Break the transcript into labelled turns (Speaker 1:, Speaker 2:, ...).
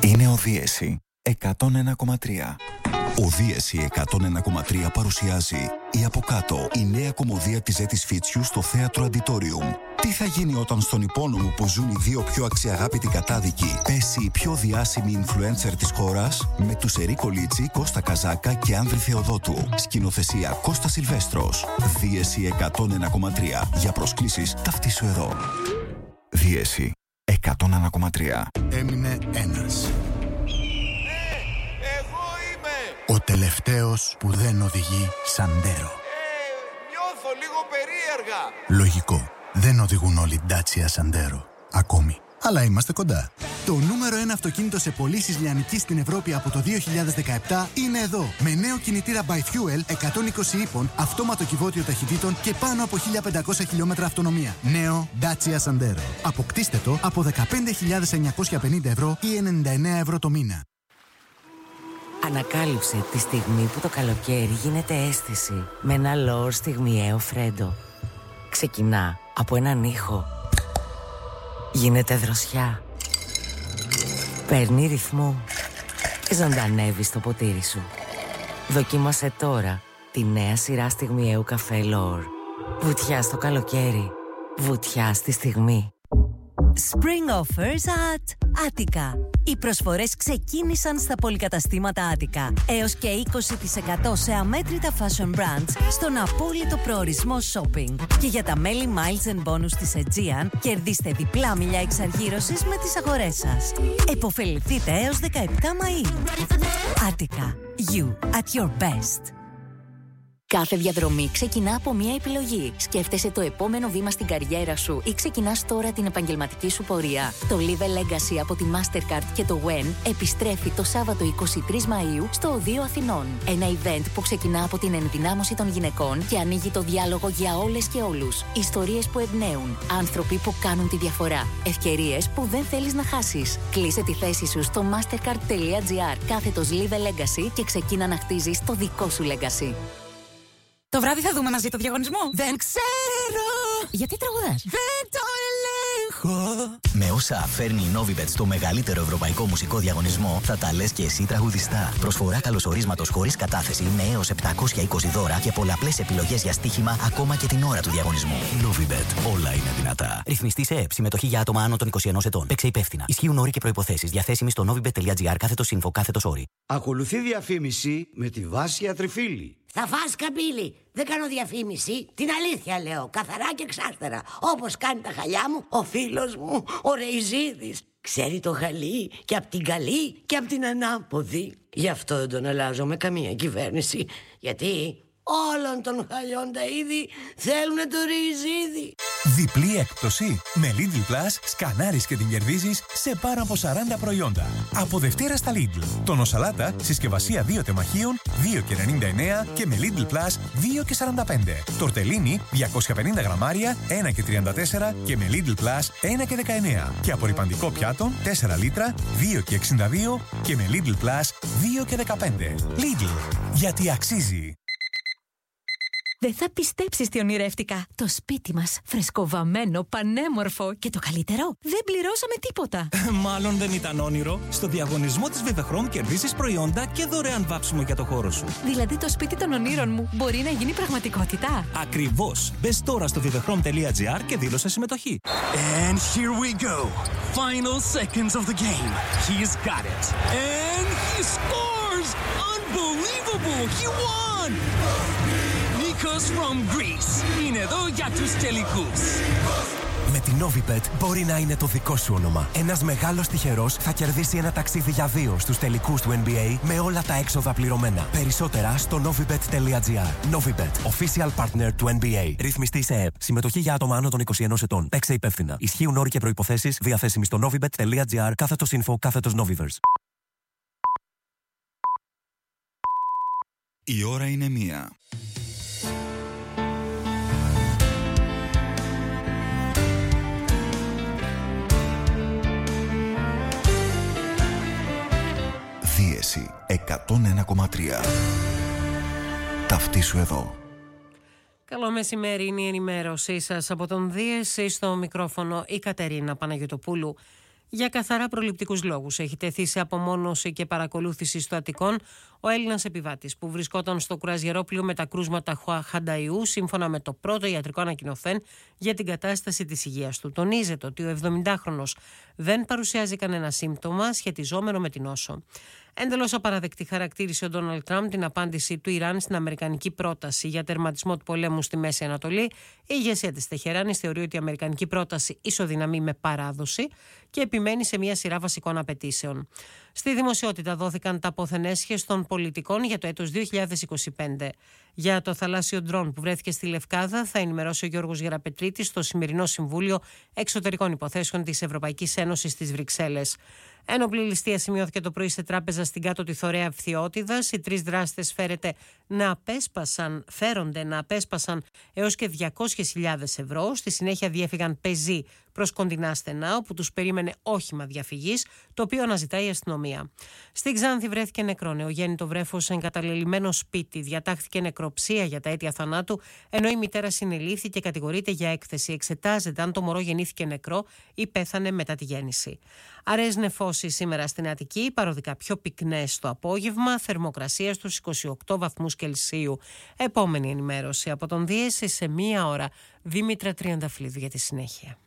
Speaker 1: Είναι ο Δίεση 101,3. Ο Δίεση 101,3 παρουσιάζει «Η από κάτω», η νέα κομμωδία της Ζέτης Φίτσιου στο θέατρο Αντιτόριουμ. Τι θα γίνει όταν στον υπόνομο που ζουν οι δύο πιο αξιαγάπητοι κατάδικοι πέσει η πιο διάσημη influencer της χώρας, με τους Ερίκο Λίτσι, Κώστα Καζάκα και Άνδρη Θεοδότου. Σκηνοθεσία Κώστα Σιλβέστρος. Δίεση 101,3. Για προσκλήσεις ταυτίσου εδώ. Δίεση 101,3.
Speaker 2: Έμεινε ένας.
Speaker 3: Εγώ είμαι!
Speaker 2: Ο τελευταίος που δεν οδηγεί Σαντέρο.
Speaker 3: Νιώθω λίγο περίεργα.
Speaker 2: Λογικό. Δεν οδηγούν όλοι Dacia Sandero. Ακόμη. Αλλά είμαστε κοντά. Το νούμερο 1 αυτοκίνητο σε πωλήσεις λιανικής στην Ευρώπη από το 2017 είναι εδώ. Με νέο κινητήρα by Fuel 120 ύπων, αυτόματο κυβότιο ταχυτήτων και πάνω από 1500 χιλιόμετρα αυτονομία. Νέο Dacia Sandero. Αποκτήστε το από 15.950 ευρώ ή 99 ευρώ το μήνα.
Speaker 4: Ανακάλυψε τη στιγμή που το καλοκαίρι γίνεται αίσθηση με ένα λόρ στιγμιαίο φρέντο. Ξεκινά από έναν ήχο. Γίνεται δροσιά. Παίρνει ρυθμό. Ζωντανεύει στο ποτήρι σου. Δοκίμασε τώρα τη νέα σειρά στιγμιαίου καφέ L'Or. Βουτιά στο καλοκαίρι. Βουτιά στη στιγμή.
Speaker 5: Spring offers at Attica. Οι προσφορές ξεκίνησαν στα πολυκαταστήματα Attica. Έως και 20% σε αμέτρητα fashion brands στον απόλυτο προορισμό shopping. Και για τα μέλη Miles and Bonus της Aegean, κερδίστε διπλά μιλιά εξαργύρωσης με τις αγορές σας. Εποφεληθείτε έως 17 Μαΐου. Attica. You at your best.
Speaker 6: Κάθε διαδρομή ξεκινά από μια επιλογή. Σκέφτεσαι το επόμενο βήμα στην καριέρα σου ή ξεκινάς τώρα την επαγγελματική σου πορεία. Το Live a Legacy από τη Mastercard και το WEN επιστρέφει το Σάββατο 23 Μαΐου στο Οδείο Αθηνών. Ένα event που ξεκινά από την ενδυνάμωση των γυναικών και ανοίγει το διάλογο για όλες και όλους. Ιστορίες που εμπνέουν. Άνθρωποι που κάνουν τη διαφορά. Ευκαιρίες που δεν θέλεις να χάσεις. Κλείσε τη θέση σου στο mastercard.gr/Live a Legacy και ξεκίνα να χτίζεις το δικό σου legacy.
Speaker 7: Το βράδυ θα δούμε μαζί το διαγωνισμό.
Speaker 5: Δεν ξέρω!
Speaker 7: Γιατί τραγουδάς?
Speaker 5: Δεν το ελέγχω!
Speaker 8: Με όσα φέρνει η Novibet στο μεγαλύτερο ευρωπαϊκό μουσικό διαγωνισμό, θα τα λες και εσύ τραγουδιστά. Προσφορά καλωσορίσματος χωρίς κατάθεση με έως 720 δώρα και πολλαπλές επιλογές για στοίχημα ακόμα και την ώρα του διαγωνισμού. Novibet. Όλα είναι δυνατά. Ρυθμιστή σε ΕΕΠ. Συμμετοχή για άτομα άνω των 21 ετών. Παίξε υπεύθυνα. Ισχύουν όροι και προϋποθέσεις. Διαθέσιμοι στο novibet.gr/info/όροι.
Speaker 9: Ακολουθεί διαφήμιση με τη Βάσια Τριφύλη.
Speaker 10: Θα φας καμπύλη. Δεν κάνω διαφήμιση. Την αλήθεια λέω. Καθαρά και εξάστερα. Όπως κάνει τα χαλιά μου ο φίλος μου ο Ρεϊζίδης. Ξέρει το χαλί και απ' την καλή και απ' την ανάποδη. Γι' αυτό δεν τον αλλάζω με καμία κυβέρνηση. Γιατί όλων των χαλιών τα είδη θέλουνε το Ρεϊζίδη.
Speaker 11: Διπλή έκπτωση. Με Lidl Plus σκανάρεις και την κερδίζεις σε πάνω από 40 προϊόντα. Από Δευτέρα στα Lidl. Τόνο σαλάτα, συσκευασία 2 τεμαχίων, 2,99 και με Lidl Plus 2,45. Τορτελίνι, 250 γραμμάρια, 1,34 και με Lidl Plus 1,19. Και απορρυπαντικό πιάτο, 4 λίτρα, 2,62 και με Lidl Plus 2,15. Lidl. Γιατί αξίζει.
Speaker 5: Δεν θα πιστέψεις τι ονειρεύτηκα. Το σπίτι μας, φρεσκοβαμμένο, πανέμορφο και το καλύτερο, δεν πληρώσαμε τίποτα.
Speaker 12: Μάλλον δεν ήταν όνειρο. Στο διαγωνισμό της Vivechrome κερδίσεις προϊόντα και δωρεάν βάψιμο για το χώρο σου.
Speaker 5: Δηλαδή το σπίτι των ονείρων μου μπορεί να γίνει πραγματικότητα.
Speaker 12: Ακριβώς. Μπες τώρα στο vivechrome.gr και δήλωσε συμμετοχή.
Speaker 13: And here we go. Final seconds of the game. He's got it. And he scores! Unbelievable! He won! Nikos from Greece. Είναι εδώ για τους τελικούς.
Speaker 14: Με την Novibet μπορεί να είναι το δικό σου όνομα. Ένας μεγάλος τυχερός θα κερδίσει ένα ταξίδι για 2 στους τελικούς του NBA με όλα τα έξοδα πληρωμένα. Περισσότερα στο novibet.gr. Novibet, official partner του NBA. Ρυθμιστή σε ΕΕΠ. Συμμετοχή για άτομα άνω των 21 ετών. Παίξε υπεύθυνα. Ισχύουν όροι και προϋποθέσεις. Διαθέσιμοι στο novibet.gr/info/Novivers.
Speaker 1: Η ώρα είναι 1. Δίεση 101,3. Ταυτίσου εδώ.
Speaker 15: Καλό μεσημέρι, είναι η ενημέρωσή σας από τον Δίεση. Στο μικρόφωνο η Κατερίνα Παναγιωτοπούλου. Για καθαρά προληπτικούς λόγους έχει τεθεί σε απομόνωση και παρακολούθηση στο Αττικόν ο Έλληνας επιβάτης που βρισκόταν στο κρουαζιερόπλοιο με τα κρούσματα Χανταϊού, σύμφωνα με το πρώτο ιατρικό ανακοινωθέν για την κατάσταση της υγείας του. Τονίζεται ότι ο 70χρονος δεν παρουσιάζει κανένα σύμπτωμα σχετιζόμενο με την νόσο. Εντελώς απαραδεκτή χαρακτήρισε ο Ντόναλντ Τραμπ την απάντηση του Ιράν στην αμερικανική πρόταση για τερματισμό του πολέμου στη Μέση Ανατολή. Η ηγεσία της Τεχεράνης θεωρεί ότι η αμερικανική πρόταση ισοδυναμεί με παράδοση και επιμένει σε μια σειρά βασικών απαιτήσεων. Στη δημοσιότητα δόθηκαν τα αποθενέσχες των πολιτικών για το έτος 2025. Για το θαλάσσιο ντρόν που βρέθηκε στη Λευκάδα θα ενημερώσει ο Γιώργος Γεραπετρίτης στο σημερινό Συμβούλιο Εξωτερικών Υποθέσεων της Ευρωπαϊκής Ένωσης στις Βρυξέλλες. Ένοπλη ληστεία σημειώθηκε το πρωί σε τράπεζα στην κάτω τη Θωρέα Ευθυότητας. Οι 3 δράστες φέρονται να απέσπασαν έως και 200.000 ευρώ. Στη συνέχεια διέφυγαν πεζοί προς κοντινά στενά, όπου τους περίμενε όχημα διαφυγής, το οποίο αναζητάει η αστυνομία. Στην Ξάνθη βρέθηκε νεκρό νεογέννητο βρέφος σε εγκαταλελειμμένο σπίτι. Διατάχθηκε νεκροψία για τα αίτια θανάτου, ενώ η μητέρα συνελήφθη και κατηγορείται για έκθεση. Εξετάζεται αν το μωρό γεννήθηκε νεκρό ή πέθανε μετά τη γέννηση. Αραιές νεφώσεις σήμερα στην Αττική, παροδικά πιο πυκνές το απόγευμα, θερμοκρασία στους 28 βαθμούς Κελσίου. Επόμενη ενημέρωση από τον Δίεση σε 1 ώρα. Δήμητρα Τριανταφυλλίδου για τη συνέχεια.